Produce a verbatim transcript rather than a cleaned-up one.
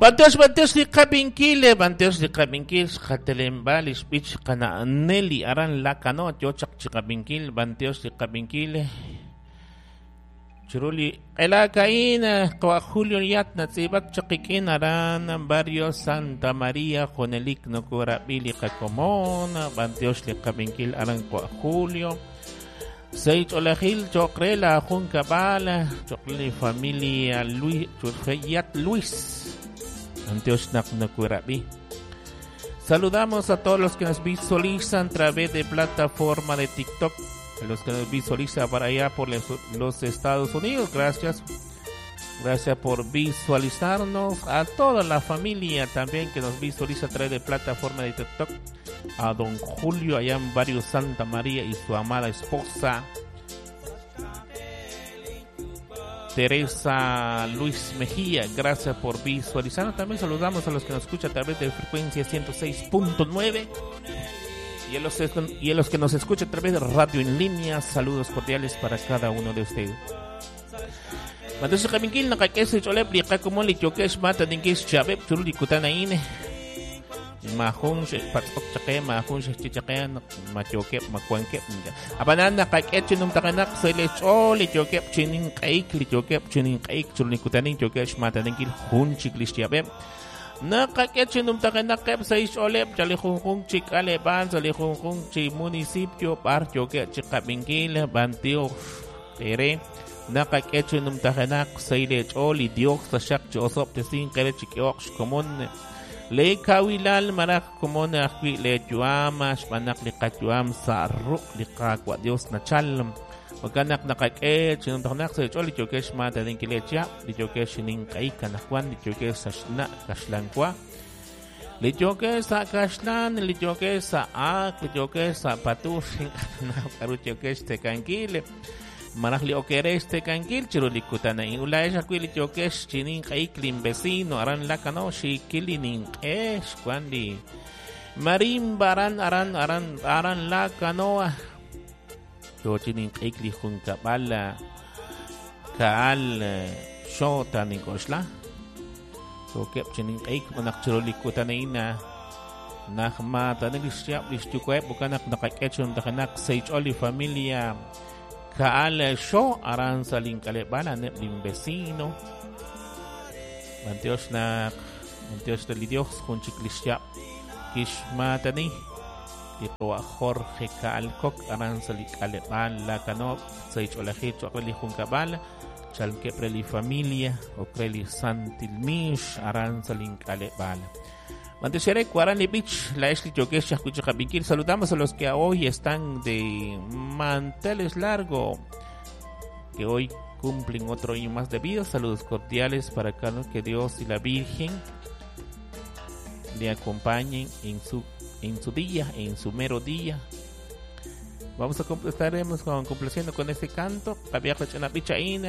Banteos, banteos di kabinkile, banteos di kabinkil, katelembali, speech kana Nelly, aran la kano, yochak chikabinkil, banteos di kabinkile. Churuli, elakain, kwa Julio Yat, natsibak chakikin, aran, barrio Santa María, Jonelik, no kurabili kakomon, banteos di kabinkil, aran kwa Julio. Seich Olahil, Chokrela, Juncabala, Chokli, familia Luis, Churfeyat Luis. Anteos Naknakurabi. Saludamos a todos los que nos visualizan a través de plataforma de TikTok, a los que nos visualizan para allá por los Estados Unidos. Gracias. Gracias por visualizarnos. A toda la familia también que nos visualiza a través de plataforma de TikTok. A don Julio allá en Barrio Santa María y su amada esposa Teresa Luis Mejía, gracias por visualizarnos. También saludamos a los que nos escuchan a través de frecuencia ciento seis punto nueve y a los, y a los que nos escuchan a través de radio en línea. Saludos cordiales para cada uno de ustedes. Cuando se camingil na kakese chole plika como li chokesh mata dingis chabeb chuli kutanaine. Mahon se patok chake mahon se chichake ma chokep ma kwankep. Abanan na kaket chinum takanak sa le chole chokep chinin kaik li chokep chinin kaik chuli kutanin chokesh mata dingil hun chiklis chabeb. Na kaket chinum takanak kep sa isolep chali khung chik aleban sa le khung chi munisipyo par choke chikabingil bantio tere. Nakakecho num tahanak sa ile choli diok sa shak chosop te sin kere chikiox komon le kawilal marak komon akwi le juama shmanak le kajuam sa ruk le kakwa dios na chalm waganak nakakecho num tahanak sa choli chokesh mata din kilecha di chokesh nin kaika nakwan di chokesh sa shna kashlankwa le chokesh sa kashlan le chokesh sa ak le chokesh sa patushin na karu chokesh te kankile Manahli okeres te kankil chiruli kutana in ulay shakwili chokesh chinin kaiklim vecino aran lakano shikilinin esh kwandi marimba aran aran aran aran lakano yo chinin kaikli junta bala kaal shota ni koshla so kep chinin kaik manak chiruli kutana ina nakmata nilisya listyukwep bukanak nakakechon dakanak sage oli familia Kaal show aran sa lingkalebana ne limbesino Manteos na Manteos na lidios kun chiklisya kishmatani ito Jorge Kaalkok aran sa lingkaleban la kanop sa icholahit o kreli hunkabal chalke preli familia o kreli santilmish aran sa lingkalebana Mantesere Cuarani Beach, la escritoquesha Cuchacabinquil. Saludamos a los que hoy están de manteles largo, que hoy cumplen otro año más de vida. Saludos cordiales para cada uno, que Dios y la Virgen le acompañen en su en su día, en su mero día. Vamos a estaremos complaciendo con este canto. La vieja Chana Pichaína.